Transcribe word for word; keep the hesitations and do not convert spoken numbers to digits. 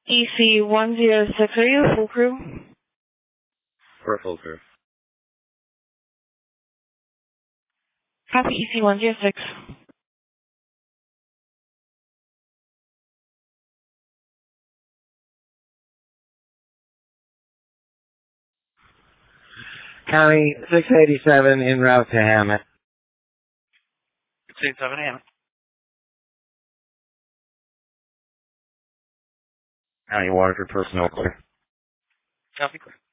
E C one zero six, are you a full crew? For a full crew. Copy E C one zero six. County six eighty-seven en route to Hammett. six eighty-seven Hammett. County Waterford personnel clear. Copy, clear.